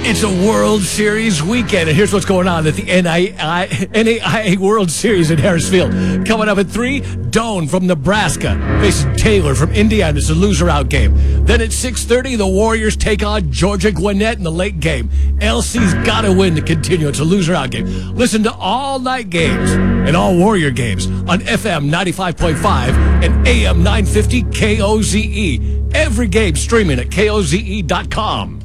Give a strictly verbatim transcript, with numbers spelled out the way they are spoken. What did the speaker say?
It's a World Series weekend, and here's what's going on at the N A I A World Series in Harris Field. Coming up at three, Doan from Nebraska faces Taylor from Indiana. It's a loser-out game. Then at six thirty, the Warriors take on Georgia Gwinnett in the late game. L C's got to win to continue. It's a loser-out game. Listen to all night games and all Warrior games on F M ninety-five point five and A M nine fifty K O Z E. Every game streaming at K O Z E dot com.